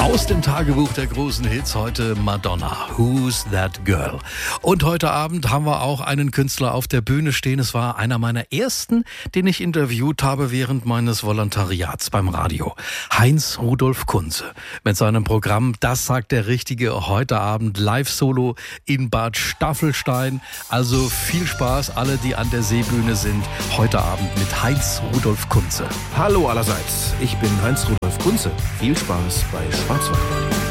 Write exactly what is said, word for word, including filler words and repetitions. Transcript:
Aus dem Tagebuch der großen Hits heute Madonna, Who's That Girl? Und heute Abend haben wir auch einen Künstler auf der Bühne stehen. Es war einer meiner ersten, den ich interviewt habe während meines Volontariats beim Radio. Heinz Rudolf Kunze mit seinem Programm Das sagt der Richtige heute Abend Live-Solo in Bad Staffelstein. Also viel Spaß, alle, die an der Seebühne sind, heute Abend mit Heinz Rudolf Kunze. Hallo allerseits, ich bin Heinz Rudolf Kunze. Viel Spaß bei Schwarzwald.